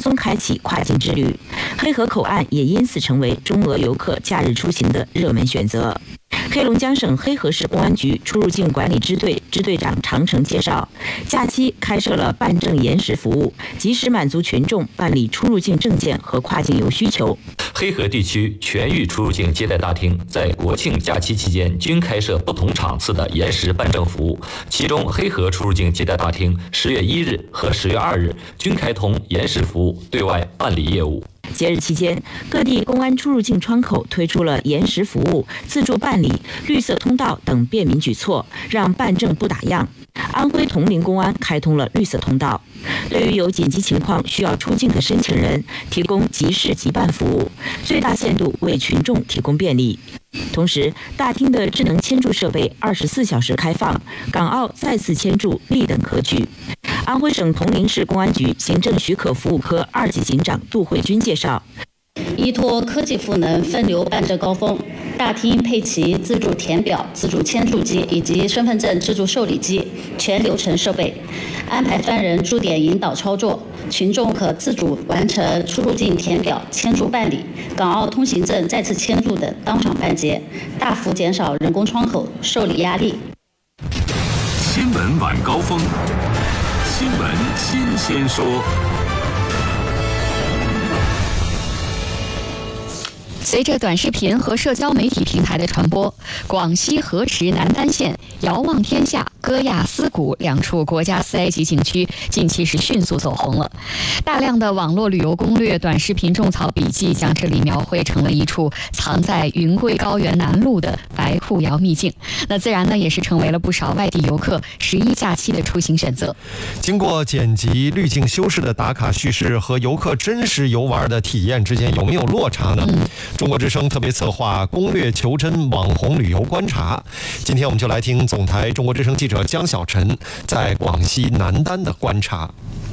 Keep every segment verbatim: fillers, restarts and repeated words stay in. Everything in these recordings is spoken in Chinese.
松开启跨境之旅。黑河口岸也因此成为中俄游客假日出行的热门选择。黑龙江省黑河市公安局出入境管理支队支队长常成介绍，假期开设了办证延时服务，及时满足群众办理出入境证件和跨境游需求。 黑河地区全域出入境接待大厅在国庆假期期间均开设不同场次的延时办证服务，其中黑河出入境接待大厅十月一日和十月二日均开通延时服务，对外办理业务。 节日期间，各地公安出入境窗口推出了延时服务、自助办理、绿色通道等便民举措，让办证不打烊。安徽铜陵公安开通了绿色通道，对于有紧急情况需要出境的申请人，提供即事即办服务，最大限度为群众提供便利。同时，大厅的智能签注设备二十四小时开放，港澳再次签注立等可举。安徽省铜陵市公安局行政许可服务科二级警长杜慧君介绍， 依托科技赋能分流办证高峰，大厅配齐自助填表、自助签注机以及身份证自助受理机全流程设备，安排专人驻点引导操作，群众可自主完成出入境填表、签注办理、港澳通行证再次签注等当场办结，大幅减少人工窗口受理压力。 新闻晚高峰，新闻新鲜说。 随着短视频和社交媒体平台的传播，广西河池南丹县遥望天下、戈亚斯谷两处国家四 A 级景区近期是迅速走红了。大量的网络旅游攻略、短视频种草笔记将这里描绘成了一处藏在云贵高原南麓的白库窑秘境。那自然呢，也是成为了不少外地游客十一假期的出行选择。 经过剪辑、滤镜修饰的打卡叙事和游客真实游玩的体验之间有没有落差呢？嗯中国之声特别策划攻略求真网红旅游观察，今天我们就来听总台中国之声记者江小晨在广西南丹的观察。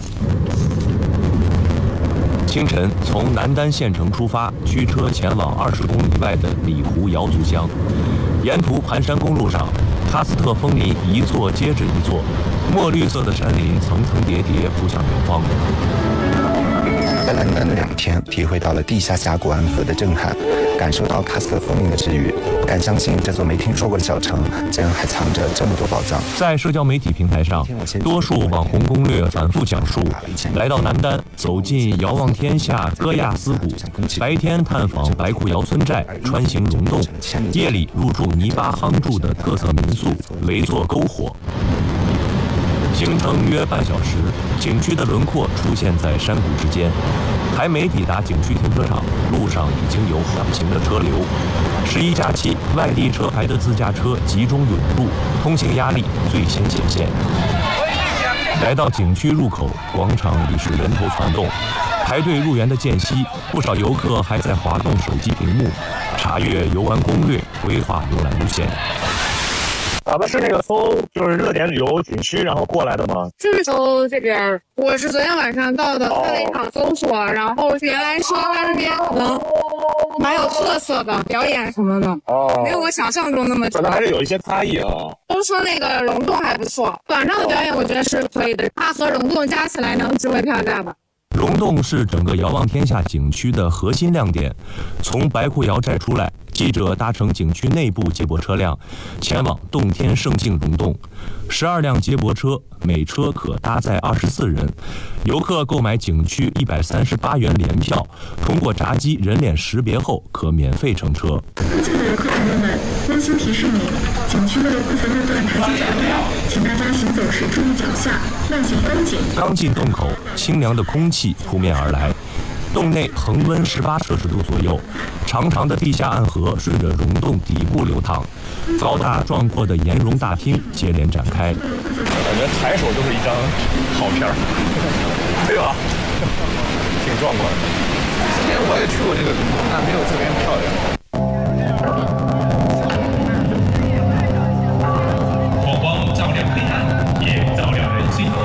清晨从南丹县城出发，驱车前往二十公里外的里湖瑶族乡。沿途盘山公路上，喀斯特枫林一座接着一座，墨绿色的山林层层叠叠铺向远方。 在南丹的两天，体会到了地下峡谷安河的震撼，感受到喀斯特枫林的治愈，不敢相信这座没听说过的小城竟然还藏着这么多宝藏。 在社交媒体平台上，多数网红攻略反复讲述，来到南丹，走进遥望天下戈亚斯谷，白天探访白库窑村寨，穿行溶洞，夜里入住泥巴夯筑的特色民宿，围坐篝火。行程约半小时，景区的轮廓出现在山谷之间。还没抵达景区停车场，路上已经有缓行的车流。十一假期，外地车牌的自驾车集中涌入，通行压力最先显现。来到景区入口，广场已是人头攒动。排队入园的间隙，不少游客还在滑动手机屏幕，查阅游玩攻略，规划游览路线。 咱们是那个搜就是热点旅游景区然后过来的吗？ 就是搜这边，我是昨天晚上到的，看了一场搜索，然后原来说他这边可能蛮有特色的，表演什么的，哦，没有我想象中那么。 可能还是有一些差异啊。 都说那个溶洞还不错，晚上的表演我觉得是可以的，它和溶洞加起来能值回票价吧。 溶洞是整个遥望天下景区的核心亮点。从白库窑寨出来，记者搭乘景区内部接驳车辆，前往洞天胜境溶洞。十二辆接驳车，每车可搭载二十四人。游客购买景区一百三十八元联票，通过闸机人脸识别后，可免费乘车。 附近的游客朋友们，温馨提示您，景区内有部分路段台阶较高，请大家行走时注意脚下，慢行绷紧。 刚进洞口，清凉的空气扑面而来。洞内恒温十八摄氏度左右，长长的地下暗河顺着溶洞底部流淌，高大壮阔的岩溶大厅接连展开。 感觉抬手就是一张好片儿，对吧？挺壮观的。之前我也去过这个溶洞，但没有这边漂亮。火光照亮黑暗，也照亮人心。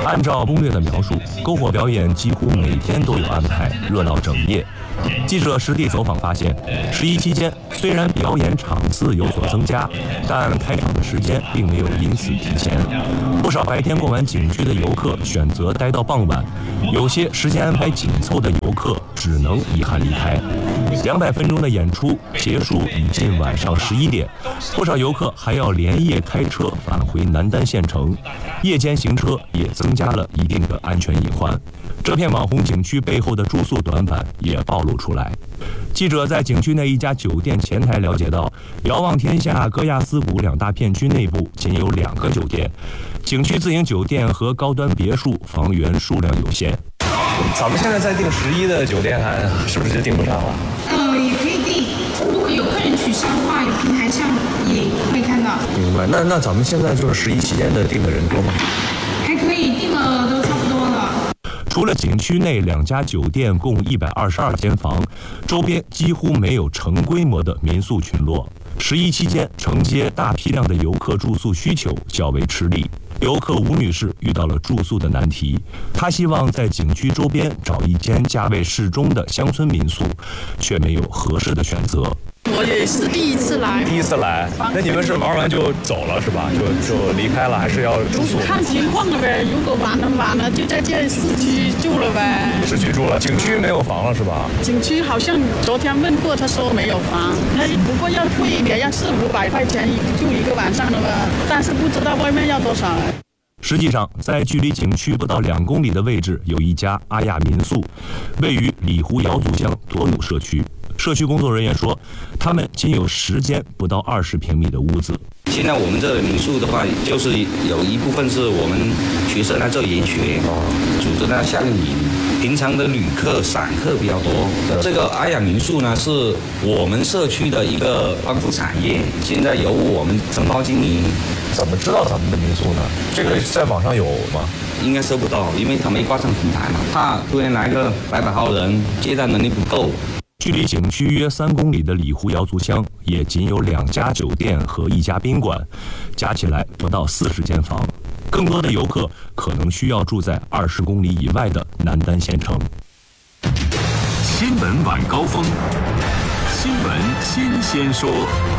按照攻略的描述，篝火表演几乎每天都有安排，热闹整夜。记者实地走访发现，十一期间虽然表演场次有所增加，但开场的时间并没有因此提前。不少白天逛完景区的游客选择待到傍晚，有些时间安排紧凑的游客只能遗憾离开。两百分钟的演出结束已近晚上十一点，不少游客还要连夜开车返回南丹县城，夜间行车也增加了一定的安全隐患。这片网红景区背后的住宿短板也暴露出来。记者在景区内一家酒店前台了解到，遥望天下、戈亚斯谷两大片区内部仅有两个酒店，景区自营酒店和高端别墅房源数量有限。 咱们现在在订十一的酒店，还是不是就订不上了？ 呃，也可以订，如果有客人取消的话，有平台上也会看到。 明白。那那咱们现在就是十一期间的订的人多吗？ 还可以，订了都差不多了。 除了景区内两家酒店共一百二十二间房，周边几乎没有成规模的民宿群落。十一期间承接大批量的游客住宿需求较为吃力。游客吴女士遇到了住宿的难题，她希望在景区周边找一间价位适中的乡村民宿，却没有合适的选择。 我也是第一次来， 第一次来，那你们是玩完就走了是吧？就就离开了，还是要住宿？ 看情况了呗，如果晚了晚了，就在这市区住了呗。 市区住了，景区没有房了是吧？ 景区好像昨天问过，他说没有房，那不过要贵一点，要四五百块钱住一个晚上的吧，但是不知道外面要多少。 实际上，在距离景区不到两公里的位置，有一家阿亚民宿，位于里湖瑶族乡多努社区。社区工作人员说，他们仅有十间不到二十平米的屋子。 现在我们这民宿的话，就是有一部分是我们学生在这研学，组织那夏令营，平常的旅客、散客比较多。这个阿雅民宿呢，是我们社区的一个帮扶产业，现在由我们承包经营。 怎么知道咱们的民宿呢？这个在网上有吗？ 应该搜不到，因为他没挂上平台嘛，怕突然来个百百号人，接待能力不够。 距离景区约三公里的里湖瑶族乡，也仅有两家酒店和一家宾馆，加起来不到四十间房。更多的游客可能需要住在二十公里以外的南丹县城。 新闻晚高峰，新闻新鲜说。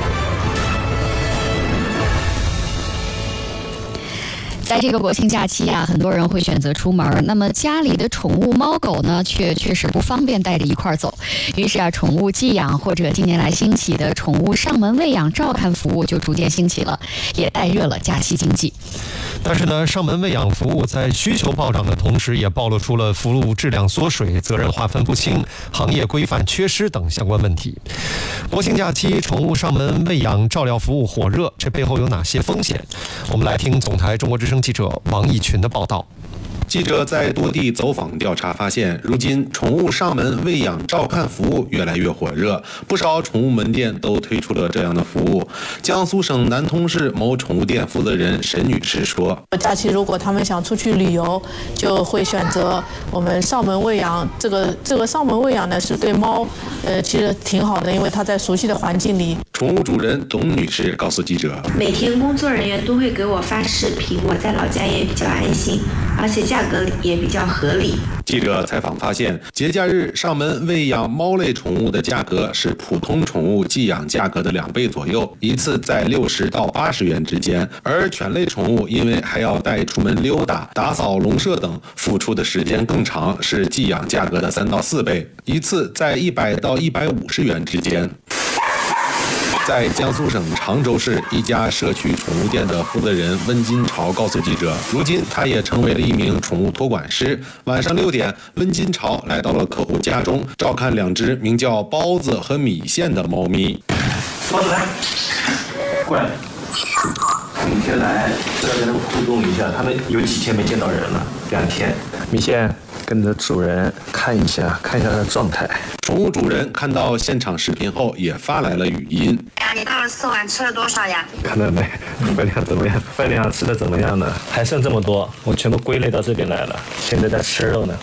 在这个国庆假期啊，很多人会选择出门，那么家里的宠物猫狗呢，却确实不方便带着一块走。于是啊，宠物寄养或者近年来兴起的宠物上门喂养照看服务就逐渐兴起了，也带热了假期经济。 但是呢，上门喂养服务在需求暴涨的同时，也暴露出了服务质量缩水、责任划分不清、行业规范缺失等相关问题。国庆假期，宠物上门喂养照料服务火热，这背后有哪些风险？我们来听总台中国之声记者王义群的报道。 记者在多地走访调查发现，如今宠物上门喂养照看服务越来越火热，不少宠物门店都推出了这样的服务。江苏省南通市某宠物店负责人沈女士说：“ 假期如果他们想出去旅游，就会选择我们上门喂养。这个这个上门喂养呢，是对猫，呃，其实挺好的，因为它在熟悉的环境里。” 宠物主人董女士告诉记者：“ 每天工作人员都会给我发视频，我在老家也比较安心，而且价格也比较合理。” 记者采访发现，节假日上门喂养猫类宠物的价格是普通宠物寄养价格的两倍左右，一次在六十到八十元之间。而犬类宠物因为还要带出门溜达、打扫笼舍等，付出的时间更长，是寄养价格的三到四倍，一次在一百到一百五十元之间。在江苏省常州市一家社区宠物店的负责人温金朝告诉记者，如今他也成为了一名宠物托管师。晚上六点，温金朝来到了客户家中，照看两只名叫包子和米线的猫咪。 包子来，过来，你先来，要跟他们互动一下。他们有几天没见到人了？两天。 米线跟着主人看一下，看一下他的状态。 宠物主人看到现场视频后，也发来了语音。 你到了四碗吃了多少呀？ 看到没？分量怎么样？分量吃的怎么样呢？还剩这么多，我全部归类到这边来了。现在在吃肉呢。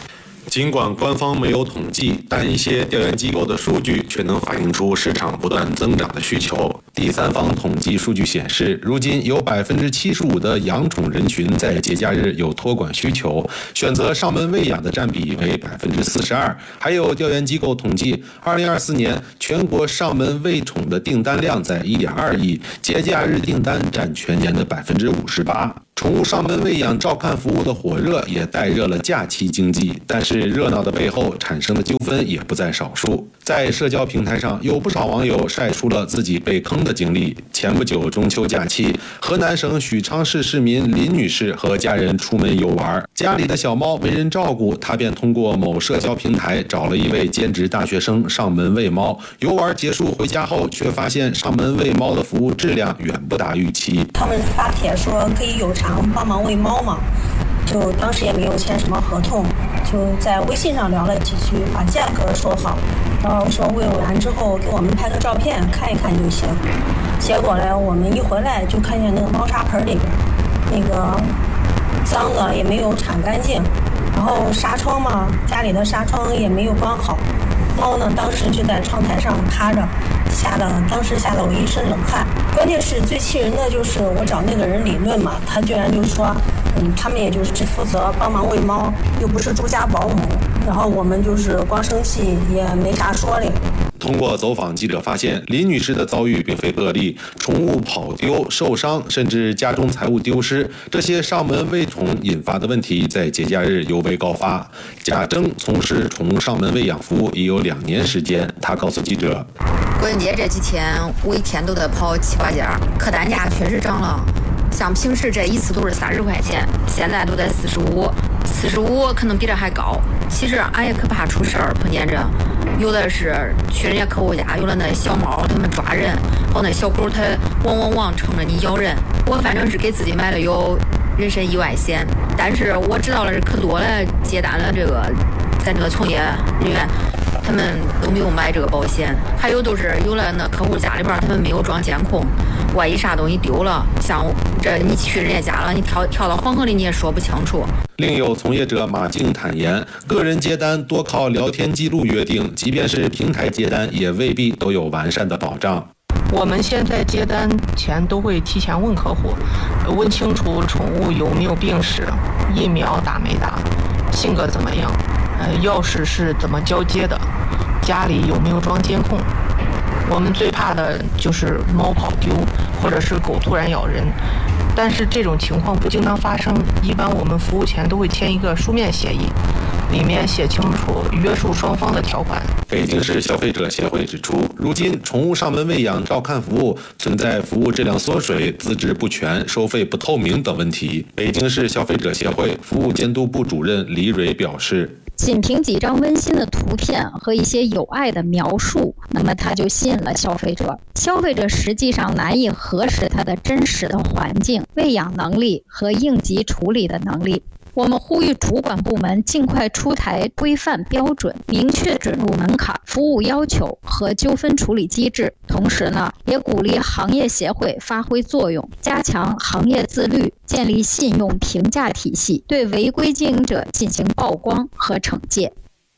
尽管官方没有统计，但一些调研机构的数据却能反映出市场不断增长的需求。第三方统计数据显示，如今有百分之七十五的养宠人群在节假日有托管需求，选择上门喂养的占比为百分之四十二。还有调研机构统计，二零二四年全国上门喂宠的订单量在一点二亿，节假日订单占全年的百分之五十八。宠物上门喂养照看服务的火热也带热了假期经济，但是热闹的背后产生的纠纷也不在少数。在社交平台上，有不少网友晒出了自己被坑的经历。前不久中秋假期，河南省许昌市市民林女士和家人出门游玩，家里的小猫没人照顾，她便通过某社交平台找了一位兼职大学生上门喂猫。游玩结束回家后，却发现上门喂猫的服务质量远不达预期。 他们发帖说可以有偿帮忙喂猫嘛，就当时也没有签什么合同，就在微信上聊了几句，把价格说好，然后说喂完之后给我们拍个照片看一看就行。结果呢，我们一回来就看见那个猫砂盆里边那个脏的也没有铲干净，然后纱窗嘛，家里的纱窗也没有关好，猫呢当时就在窗台上趴着，吓得当时吓得我一身冷汗。关键是最气人的就是我找那个人理论嘛，他居然就说嗯，他们也就是只负责帮忙喂猫，又不是住家保姆，然后我们就是光生气也没啥说的。 通过走访，记者发现林女士的遭遇并非个例，宠物跑丢、受伤，甚至家中财物丢失，这些上门喂宠引发的问题在节假日尤为高发。贾征从事宠物上门喂养服务已有两年时间，他告诉记者， 国庆节这几天我一天都得跑七八家，客单价确实涨了，像平时这一次都是三十块钱，现在都得四十五，四十五可能比这还高。其实俺也可怕出事儿，碰见这有的是去人家客户家，有的那小猫他们抓人，或那小狗它汪汪汪冲着你咬人。我反正是给自己买了有人身意外险，但是我知道了可多了接单了这个咱这个从业人员他们都没有买这个保险，还有都是有了那客户家里边他们没有装监控，万一啥东西丢了，像这你去人家家了，你跳跳到黄河里你也说不清楚。 另有从业者马静坦言，个人接单多靠聊天记录约定，即便是平台接单也未必都有完善的保障。 我们现在接单前都会提前问客户，问清楚宠物有没有病史，疫苗打没打，性格怎么样，呃，钥匙是怎么交接的，家里有没有装监控。我们最怕的就是猫跑丢，或者是狗突然咬人。但是这种情况不经常发生，一般我们服务前都会签一个书面协议，里面写清楚约束双方的条款。 北京市消费者协会指出，如今宠物上门喂养照看服务存在服务质量缩水、资质不全、收费不透明等问题。北京市消费者协会服务监督部主任李蕊表示， 仅凭几张温馨的图片和一些有爱的描述，那么它就吸引了消费者。消费者实际上难以核实它的真实的环境、喂养能力和应急处理的能力。我们呼吁主管部门尽快出台规范标准，明确准入门槛、服务要求和纠纷处理机制。同时呢，也鼓励行业协会发挥作用，加强行业自律，建立信用评价体系，对违规经营者进行曝光和惩戒。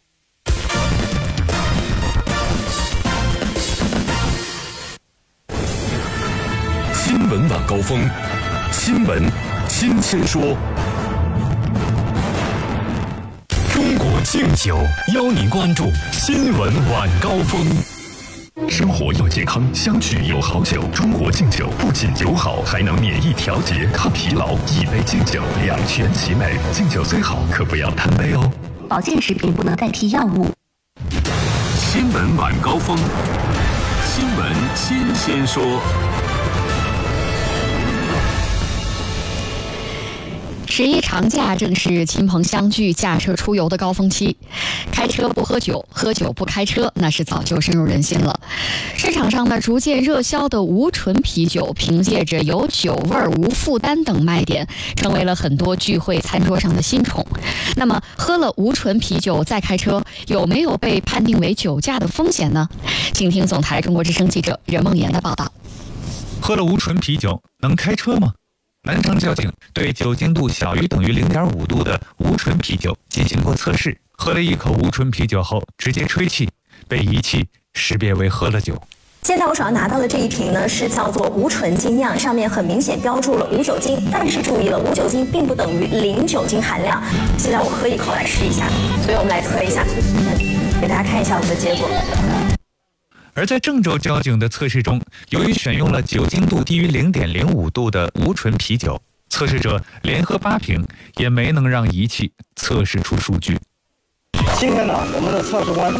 新闻晚高峰，新闻新鲜说。中国敬酒邀您关注新闻晚高峰。生活要健康，相聚有好酒。中国敬酒不仅酒好，还能免疫调节、抗疲劳。一杯敬酒，两全其美。敬酒虽好，可不要贪杯哦。 保健食品不能代替药物。 新闻晚高峰，新闻新鲜说。 十一长假正是亲朋相聚、驾车出游的高峰期，开车不喝酒，喝酒不开车，那是早就深入人心了。市场上呢，逐渐热销的无醇啤酒，凭借着有酒味、无负担等卖点，成为了很多聚会餐桌上的新宠。那么，喝了无醇啤酒再开车，有没有被判定为酒驾的风险呢？请听总台中国之声记者任梦妍的报道。 喝了无醇啤酒能开车吗？ 南昌交警对酒精度小于等于 零点五 度的无醇啤酒进行过测试，喝了一口无醇啤酒后直接吹气，被仪器识别为喝了酒。 现在我手上拿到的这一瓶呢，是叫做无醇精酿，上面很明显标注了无酒精，但是注意了，无酒精并不等于零酒精含量。现在我喝一口来试一下，所以我们来测一下，给大家看一下我们的结果。 而在郑州交警的测试中，由于选用了酒精度低于 零点零五 度的无醇啤酒，测试者连喝八瓶也没能让仪器测试出数据。 今天呢，我们的测试官